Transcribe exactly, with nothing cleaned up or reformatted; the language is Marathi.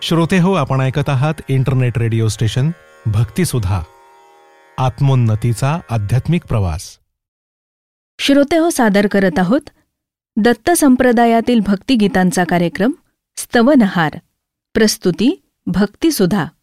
श्रोते हो, आपण ऐकत आहात इंटरनेट रेडिओ स्टेशन भक्तिसुधा, आत्मोन्नतीचा आध्यात्मिक प्रवास. श्रोते हो, सादर करत आहोत दत्त संप्रदायातील भक्तिगीतांचा कार्यक्रम स्तवनहार. प्रस्तुती भक्तिसुधा.